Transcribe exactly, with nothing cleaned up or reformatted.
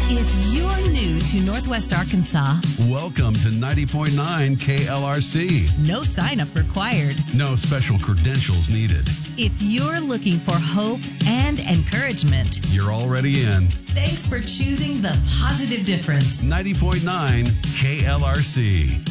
If you're new to Northwest Arkansas, welcome to ninety point nine K L R C. no sign-up required. No special credentials needed. If you're looking for hope and encouragement, You're already in thanks for choosing the positive difference. ninety point nine K L R C.